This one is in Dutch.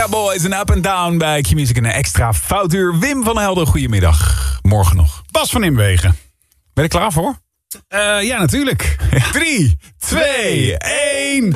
Venga Boys en Up and Down bij Q-Music. Een extra foutuur. Wim van Helden, goedemiddag. Morgen nog. Bas van Imwegen. Ben je er klaar voor? Ja, natuurlijk. 3, 2, 1...